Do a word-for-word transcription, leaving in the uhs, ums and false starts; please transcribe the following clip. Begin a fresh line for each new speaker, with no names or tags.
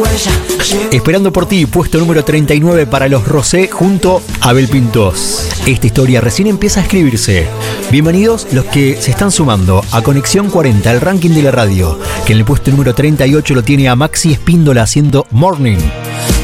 Esperando por ti, puesto número treinta y nueve para los Rosé junto a Abel Pintos. Esta historia recién empieza a escribirse. Bienvenidos los que se están sumando a Conexión cuarenta, el ranking de la radio, que en el puesto número treinta y ocho lo tiene a Maxi Espíndola haciendo Morning.